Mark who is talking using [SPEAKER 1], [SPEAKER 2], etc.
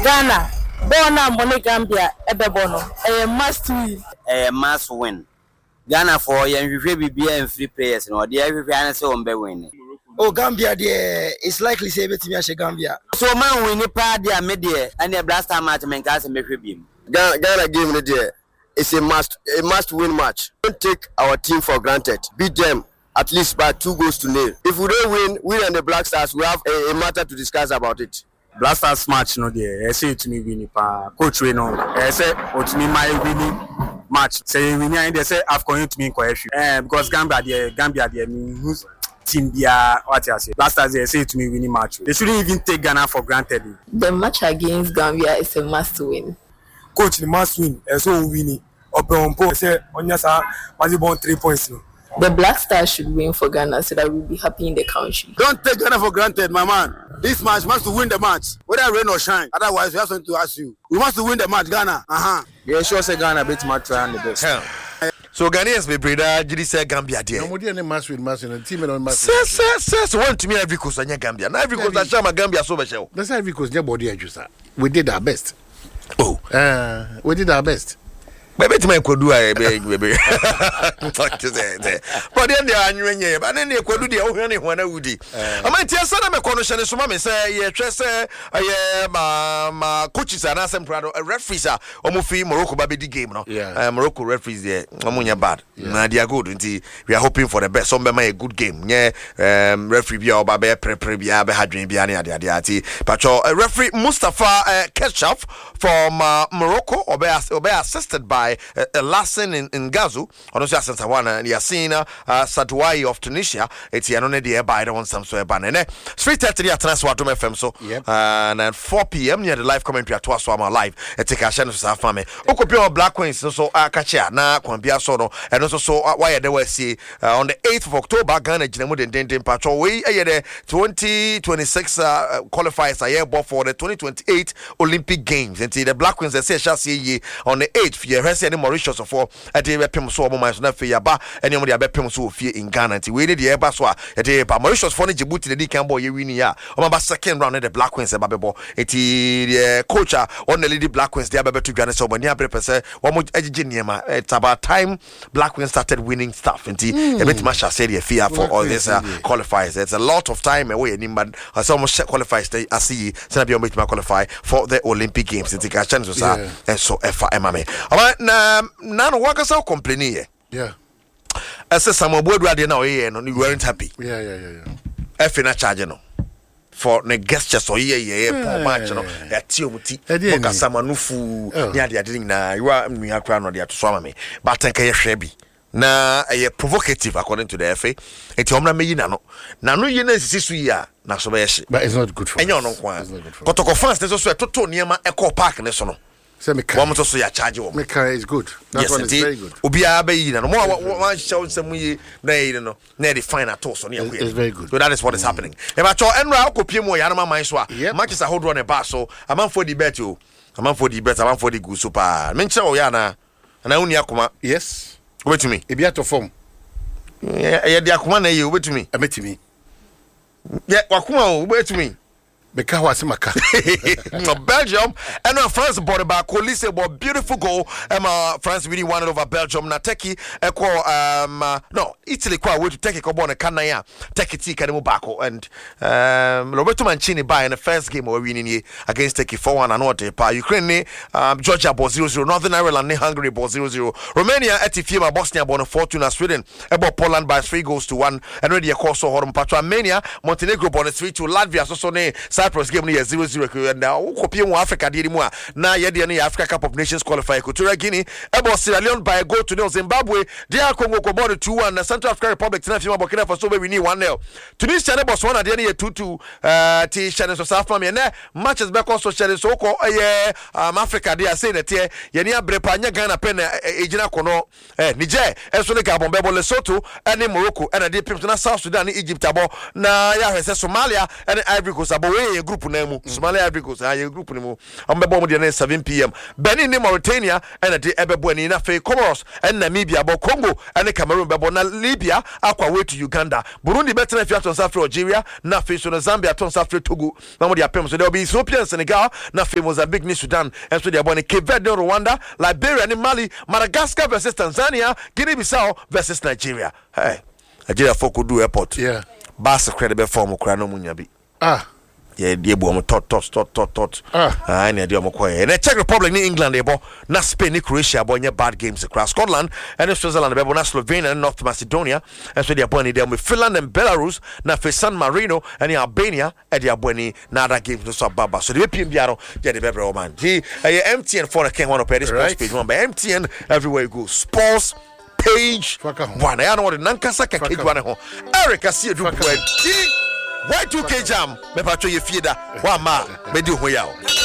[SPEAKER 1] Ghana, Bona Mone Gambia, Ebebono, a must win.
[SPEAKER 2] A must win. Ghana for young BBA and free players, no, the every answer on winning.
[SPEAKER 3] Oh, Gambia, it's likely say it to me as Gambia.
[SPEAKER 2] So, man, we need party a media and the blaster match and cast and make him.
[SPEAKER 4] Ghana game the day. It's a must win match. Don't take our team for granted. Beat them at least by 2-0. If we don't win, we and the Black Stars, we have a matter to discuss about it.
[SPEAKER 5] Black Stars match no there. I say to me winning pa coach we no. I say to me my winning match. Say winning and they say I've going to me question. Because Gambia there who's team there what I say. Black Stars they say to me winning match. They shouldn't even take Ghana for granted.
[SPEAKER 6] The match against Gambia is a must win.
[SPEAKER 7] Coach the must win. So winning. Open say on your side, was born 3 points.
[SPEAKER 6] The Black Stars should win for Ghana so that we'll be happy in the country.
[SPEAKER 4] Don't take Ghana for granted, my man. This match must win the match, whether rain or shine. Otherwise, we have something to ask you. We must win the match, Ghana.
[SPEAKER 5] Yeah, sure say Ghana beat match and the best.
[SPEAKER 8] So Ghanaians be breda Jiri say Gambia there.
[SPEAKER 9] No more than match win team on match.
[SPEAKER 8] Say want to me every coast anya Gambia. Na every coast that shama Gambia so be show.
[SPEAKER 9] That's every coast body ajusa. We did our best.
[SPEAKER 8] Oh.
[SPEAKER 9] We did our best.
[SPEAKER 8] Maybe to me kwadu baby. Talk to say. But then they are anwenye, but then they kwadu dey ohwe ne hwana wudi. Amantia sana me kono hye ne so ma me say ye twe say ma coaches and asem prado referees a omofi Morocco ba be di game no. Morocco referees there omunya bad. Na they are good until we are hoping for the best. Some be a good game. Yeah, referee bia oba be prepare bia be hadwen bia ne ade ati. Pacho referee Mustafa Ketchaf from Morocco obe assisted by Lassen in Gazu, also Santawana, Yasina, Sadwai of Tunisia. It's Yanone de by the one some so banane. 3:30 at Transwatum FM so and at 4 p.m. near the live commentary at Twaswama live. It's a Kashan of Safame. Okopio Black Queens, so Akacha, na Kwambia Sono, and also so why they were see on the 8th of October, Ghana Jinamud and Denton Patrol. We the 2026 qualifiers are here for the 2028 Olympic Games. And the Black Queens, they say, shall see on the 8th year. Any Mauritius for a day pim so my son for yaba and you are pim so fear in Ghana. We did the Ebaswa a day by Mauritius for Djibouti the Cambo Yewinia on second round of the Black Queens Babebo. It the coach on the lady Black Queens, they are better to Ghana. So when you prepare one more it's about time Black Queens started winning stuff. And the Masha said the fear for all this qualifiers. It's a lot of time away and but some qualifies they I see Senabio make my qualify for the Olympic Games. It's a chance and so FMA. Nano wakasa complaining here.
[SPEAKER 9] Yeah.
[SPEAKER 8] I said some board radio now here and you weren't happy.
[SPEAKER 9] Yeah.
[SPEAKER 8] F in a charge no. For the gestures so poor match no. At Tiumuti. Wakasa manufu. Yeah, they are doing na you are me akra no dia to swama me. But think I shebi. Na provocative according to the FA. Eti omna meyi nano. Nano ye na sisi ya na so be ye.
[SPEAKER 9] But it's not good for.
[SPEAKER 8] Enyo no kwa. Kotoko fans they so toto niema eco park ne so no. One so ya charge one.
[SPEAKER 9] Meka is good. That one is very good.
[SPEAKER 8] Obia be na no one show some we na the fine at all so near.
[SPEAKER 9] It's very good.
[SPEAKER 8] So that is what is happening. E ma cho enra akopie mo ya na man so a matches a hold on a bar so a man for the bet you. A man for the bet, a man for the good super. Mention o ya na uni akoma.
[SPEAKER 9] Yes.
[SPEAKER 8] Wait to me.
[SPEAKER 9] E bia to form.
[SPEAKER 8] Yeah, the akoma na you wait to me.
[SPEAKER 9] Emetimi.
[SPEAKER 8] Yeah, wakuma wait to me.
[SPEAKER 9] Maka.
[SPEAKER 8] Belgium and France bought about Colise about beautiful goal. France really won it over Belgium. Na Turkey Italy kwa way to take a cobon a canaya. Take it Canemo Bako and Roberto Mancini by in the first game we're winning against Turkey 4-1 and what Ukraine Georgia ball 0-0, Northern Ireland Hungary ball 0-0, Romania Etifima Bosnia ball 4-2 Sweden about Poland by 3-1 and ready a course of Horum Patra Armenia Montenegro ball 3-2 Latvia so Cyprus game near 0-0 and now Kopium Africa did more. Now Yedi Africa Cup of Nations qualify Equatorial Guinea, Ebo Sierra Leone by a goal to nil Zimbabwe, DR Congo Komodo 2-1, Central African Republic, Tenafima Burkina Faso we need 1-0. Tunisia Botswana at the 2-2 T Shannon South Family and matches back also Shannon Soko Africa they are saying that Yenia Brepanya Ghana Pen Ejina Kono Niger, Esone Gabon Bebo Lesotho and Morocco and a deep South Sudan Egypt abo na ya Somalia and Ivory Coast abo ye group na mu Somalia Ivory Coast ye group ni mu ombebo mu de 7 p.m. Benin ni Mauritania and de ebebo ni na fe Comoros and Namibia bo Congo and Cameroon bebo na Libya akwa way to Uganda Burundi better if you to South Algeria na fe so na Zambia to South Togo na mo de apem so there will be Ethiopia and Senegal na fe Mozambique ni Sudan and so they are Cape Verde Rwanda Liberia and Mali Madagascar versus Tanzania Guinea-Bissau versus Nigeria. Hey, Nigeria for could do airport.
[SPEAKER 9] Yeah.
[SPEAKER 8] Bass credible form of Krano Munyabi. Yeah, dear boy, tot. I need your McQuay. And the Czech Republic, New England, na Spain, Croatia, boy, bad games across Scotland, and Switzerland, na Slovenia, and North Macedonia, and so they are born there with Finland and Belarus, na for San Marino, and Albania, and they are born nada games no so baba. So the PMBR, yeah, the better man. He MTN for the King one of this sports page one, but MTN everywhere you go. Sports page one. I know what the Nankasa can keep one home. Eric, I see you do Y2K jam, me patrol your feeder. One ma, me do